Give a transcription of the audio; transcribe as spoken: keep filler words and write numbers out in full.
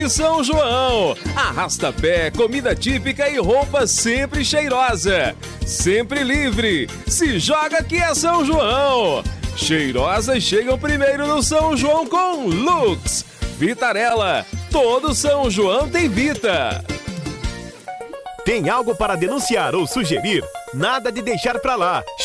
São João, arrasta-pé, comida típica e roupa sempre cheirosa, sempre livre. Se joga que é São João. Cheirosas chegam primeiro no São João com Lux. Vitarella, todo São João tem Vita. Tem algo para denunciar ou sugerir? Nada de deixar pra lá.